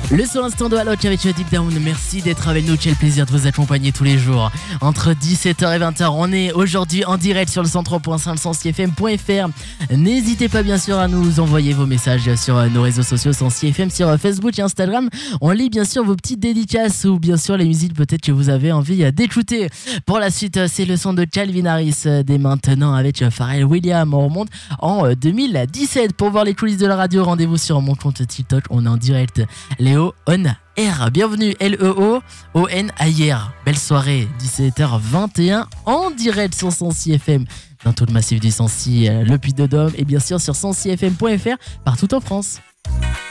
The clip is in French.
Le son instant de Alok avec Deep Down. Merci d'être avec nous. Quel plaisir de vous accompagner tous les jours. Entre 17h et 20h, on est aujourd'hui en direct sur le 103.5 sensifm.fr. N'hésitez pas bien sûr à nous envoyer vos messages sur nos réseaux sociaux Sensifm, sur Facebook et Instagram. On lit bien sûr vos petites dédicaces ou bien sûr les musiques peut-être que vous avez envie d'écouter. Pour la suite, c'est le son de Calvin Harris dès maintenant avec Pharrell Williams. On remonte en 2017. Pour voir les coulisses de la radio, rendez-vous sur mon compte TikTok. On est en direct. Léo On Air. Bienvenue, LEO-ON-AIR. Belle soirée, 17h21 en direct sur Sensi FM, dans tout le massif du Sensi, le Puy-de-Dôme et bien sûr sur sensifm.fr partout en France.